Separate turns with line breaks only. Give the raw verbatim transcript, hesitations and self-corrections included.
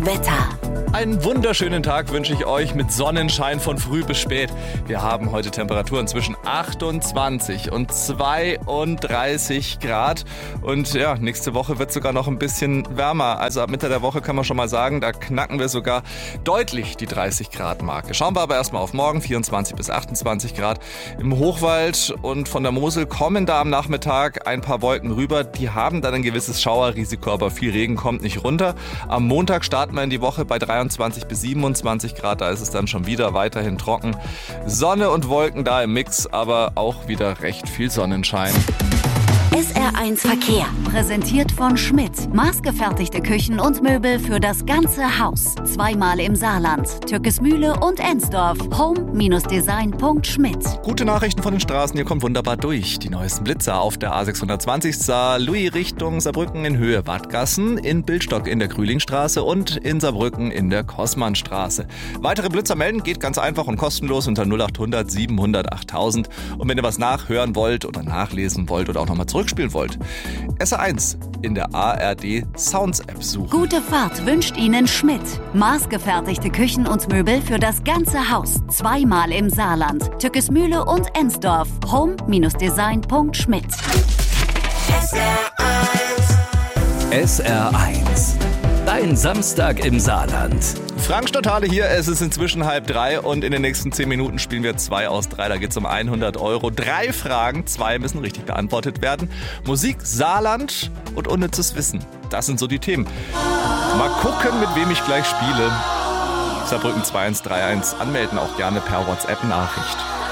Wetter.
Einen wunderschönen Tag wünsche ich euch mit Sonnenschein von früh bis spät. Wir haben heute Temperaturen zwischen achtundzwanzig und zweiunddreißig Grad. Und ja, nächste Woche wird sogar noch ein bisschen wärmer. Also ab Mitte der Woche kann man schon mal sagen, da knacken wir sogar deutlich die dreißig Grad Marke. Schauen wir aber erstmal auf morgen, vierundzwanzig bis achtundzwanzig Grad. Im Hochwald und von der Mosel kommen da am Nachmittag ein paar Wolken rüber. Die haben dann ein gewisses Schauerrisiko, aber viel Regen kommt nicht runter. Am Montag starten wir in die Woche bei dreiundzwanzig bis siebenundzwanzig Grad, da ist es dann schon wieder weiterhin trocken. Sonne und Wolken da im Mix, aber auch wieder recht viel Sonnenschein.
S R eins Verkehr. Präsentiert von Schmidt. Maßgefertigte Küchen und Möbel für das ganze Haus. Zweimal im Saarland. Türkesmühle und Ensdorf. home Design Punkt schmidt.
Gute Nachrichten von den Straßen, ihr kommt wunderbar durch. Die neuesten Blitzer auf der A sechshundertzwanzig Saar-Louis Richtung Saarbrücken in Höhe Wattgassen, in Bildstock in der Krülingstraße und in Saarbrücken in der Kossmannstraße. Weitere Blitzer melden geht ganz einfach und kostenlos unter null achthundert siebenhundert achttausend. Und wenn ihr was nachhören wollt oder nachlesen wollt oder auch nochmal zurückspielen wollt, S R eins in der A R D Sounds App suchen.
Gute Fahrt wünscht Ihnen Schmidt. Maßgefertigte Küchen und Möbel für das ganze Haus. Zweimal im Saarland. Türkesmühle und Ensdorf. home Design Punkt schmidt.
S R eins.
S R eins. Dein Samstag im Saarland.
Frank Stotale hier, es ist inzwischen halb drei und in den nächsten zehn Minuten spielen wir zwei aus drei. Da geht es um hundert Euro. Drei Fragen, zwei müssen richtig beantwortet werden. Musik, Saarland und unnützes Wissen. Das sind so die Themen. Mal gucken, mit wem ich gleich spiele. Saarbrücken zwei eins drei eins. Anmelden auch gerne per WhatsApp-Nachricht.